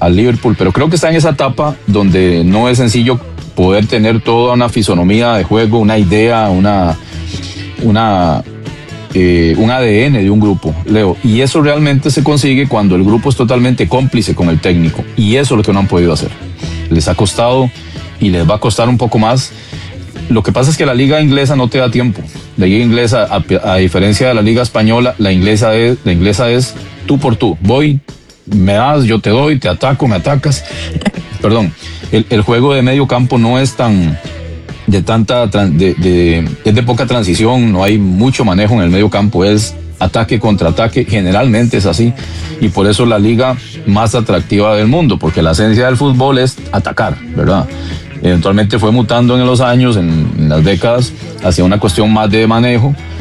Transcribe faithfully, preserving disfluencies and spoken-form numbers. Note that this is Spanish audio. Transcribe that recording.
al Liverpool, pero creo que está en esa etapa donde no es sencillo poder tener toda una fisonomía de juego, una idea, una, una, eh, un A D N de un grupo, Leo, y eso realmente se consigue cuando el grupo es totalmente cómplice con el técnico, y eso es lo que no han podido hacer. Les ha costado y les va a costar un poco más. Lo que pasa es que la liga inglesa no te da tiempo. La liga inglesa, a, a diferencia de la liga española, la inglesa es, la inglesa es tú por tú. Voy, me das, yo te doy, te ataco, me atacas. Perdón. El, el juego de medio campo no es tan de tanta de, de, es de poca transición, no hay mucho manejo en el medio campo, es ataque contra ataque, generalmente es así, y por eso la liga más atractiva del mundo, porque la esencia del fútbol es atacar, ¿verdad? Eventualmente fue mutando en los años, en, en las décadas, hacia una cuestión más de manejo,